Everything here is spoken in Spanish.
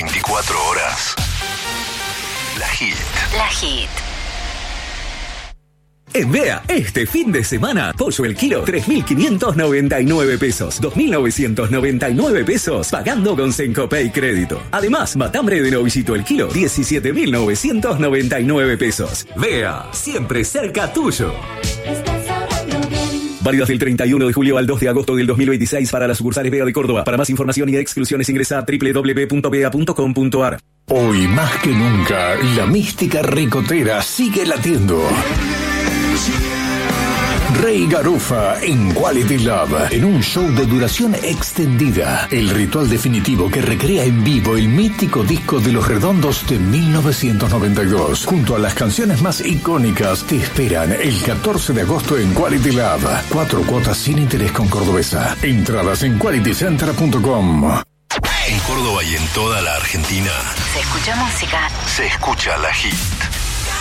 24 horas. La Hit. La Hit. En Vea, este fin de semana, pollo el kilo, 3.599 pesos, 2.999 pesos, pagando con Sencopay Crédito. Además, matambre de novillito el kilo, 17.999 pesos. Vea, siempre cerca tuyo. Válidas del 31 de julio al 2 de agosto del 2026 para las sucursales Vea de Córdoba. Para más información y exclusiones ingresa a www.vea.com.ar. Hoy más que nunca, la mística ricotera sigue latiendo. Rey Garufa en Quality Love, en un show de duración extendida. El ritual definitivo que recrea en vivo el mítico disco de Los Redondos de 1992. Junto a las canciones más icónicas, te esperan el 14 de agosto en Quality Love. 4 cuotas sin interés con Cordobesa. Entradas en qualitycenter.com. En Córdoba y en toda la Argentina Se escucha música. se escucha La Hit.